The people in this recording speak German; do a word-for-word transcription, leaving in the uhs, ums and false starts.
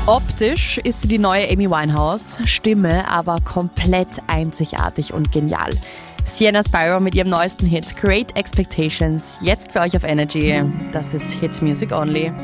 Optisch ist sie die neue Amy Winehouse, Stimme aber komplett einzigartig und genial. Sienna Spyro mit ihrem neuesten Hit Great Expectations, jetzt für euch auf Energy. Das ist Hit Music Only.